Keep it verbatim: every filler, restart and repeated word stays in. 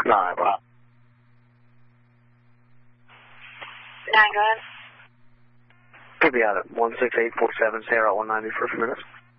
Nine, Rob. Nine, go ahead. Could be out at one six eight four seven, stay out one ninety for a few minutes.